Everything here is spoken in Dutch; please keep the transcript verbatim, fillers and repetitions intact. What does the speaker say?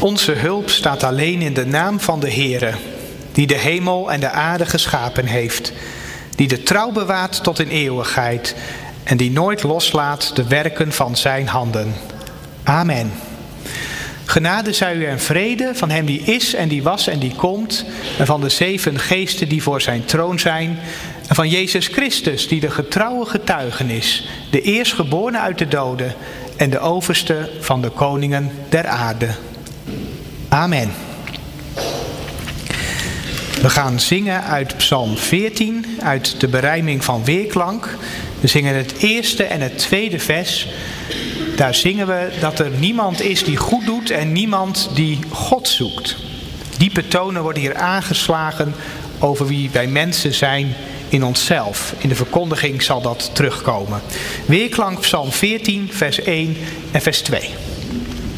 Onze hulp staat alleen in de naam van de Heere, die de hemel en de aarde geschapen heeft, die de trouw bewaart tot in eeuwigheid en die nooit loslaat de werken van zijn handen. Amen. Genade zij u en vrede van hem die is en die was en die komt, en van de zeven geesten die voor zijn troon zijn, en van Jezus Christus, die de getrouwe getuige is, de eerstgeborene uit de doden en de overste van de koningen der aarde. Amen. We gaan zingen uit Psalm veertien, uit de berijming van Weerklank. We zingen het eerste en het tweede vers. Daar zingen we dat er niemand is die goed doet en niemand die God zoekt. Diepe tonen worden hier aangeslagen over wie wij mensen zijn in onszelf. In de verkondiging zal dat terugkomen. Weerklank Psalm veertien, vers één en vers twee.